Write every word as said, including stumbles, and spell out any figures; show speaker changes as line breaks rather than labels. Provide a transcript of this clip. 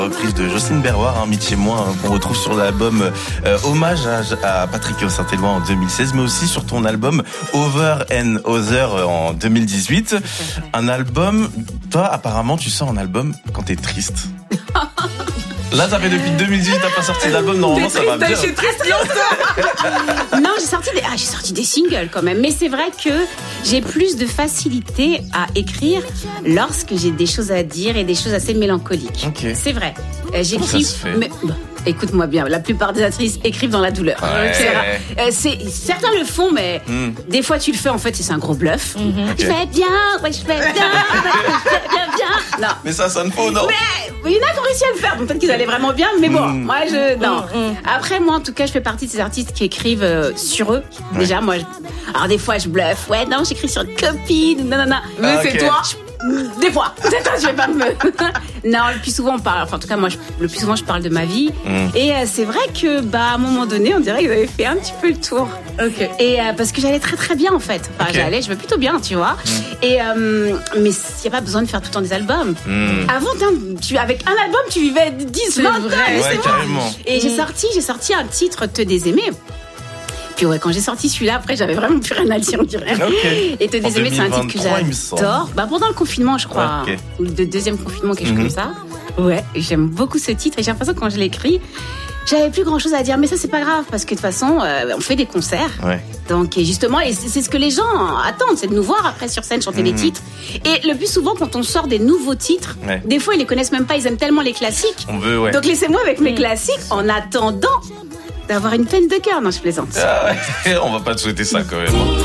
Reprise de Jocelyne Berroir, hein, Mitch et moi, hein, qu'on retrouve sur l'album euh, Hommage à, à Patrick Saint-Éloi en deux mille seize, mais aussi sur ton album Over and Other en deux mille dix-huit. Un album, toi apparemment tu sors un album quand t'es triste. Là, ça fait depuis deux mille dix-huit, t'as pas sorti d'album, normalement ça va bien.
Je suis triste longtemps.
Non, j'ai sorti des, ah, j'ai sorti des singles quand même, mais c'est vrai que j'ai plus de facilité à écrire lorsque j'ai des choses à dire et des choses assez mélancoliques.
Okay.
C'est vrai. Euh, j'écris.
Ça se fait
Mais, bah, écoute-moi bien, la plupart des actrices écrivent dans la douleur.
Ouais.
C'est rare. Euh, c'est, certains le font, mais mm. des fois tu le fais en fait, et c'est un gros bluff. Mm-hmm. Okay. Je vais bien, ouais, je vais bien, je vais bien, bien. Non.
Mais ça sonne faux, non?
Mais il y en a qui ont réussi à le faire, donc peut-être qu'ils allaient vraiment bien, mais bon, mm. moi je. Non. Mm. Après, moi en tout cas, je fais partie de ces artistes qui écrivent euh, sur eux. Ouais. Déjà, moi, je... alors des fois je bluffe. Ouais, non, j'écris sur une copine, non, non, non.
Mais ah, c'est okay. toi.
Des fois, c'est toi, je vais pas me. Non, le plus souvent on parle. Enfin, en tout cas, moi, je, le plus souvent je parle de ma vie. Mm. Et euh, c'est vrai que, bah, à un moment donné, on dirait qu'ils avaient fait un petit peu le tour.
Ok.
Et euh, parce que j'allais très très bien en fait. Enfin, okay. j'allais, je vais plutôt bien, tu vois. Mm. Et euh, mais il y a pas besoin de faire tout le temps des albums. Mm. Avant, tu avec un album, tu vivais dix, vingt ans.
Ouais, carrément.
Et mm. j'ai sorti, j'ai sorti un titre, Te désaimer. Puis ouais, quand j'ai sorti celui-là, après, j'avais vraiment plus rien à dire, on dirait.
Okay.
Et Te désaimer, c'est un titre que j'adore. Bah, pendant le confinement, je crois. Ouais, okay. Ou le deuxième confinement, quelque chose mm-hmm. comme ça. Ouais, j'aime beaucoup ce titre. Et j'ai l'impression que quand je l'ai écrit, j'avais plus grand chose à dire. Mais ça, c'est pas grave, parce que de toute façon, euh, on fait des concerts.
Ouais.
Donc, et justement, et c'est, c'est ce que les gens attendent, c'est de nous voir après sur scène chanter mm-hmm. les titres. Et le plus souvent, quand on sort des nouveaux titres, ouais. des fois, ils les connaissent même pas, ils aiment tellement les classiques.
On veut, ouais.
Donc, laissez-moi avec mes classiques en attendant d'avoir une peine de cœur. Non, je plaisante.
Ah ouais. On va pas te souhaiter ça quand même.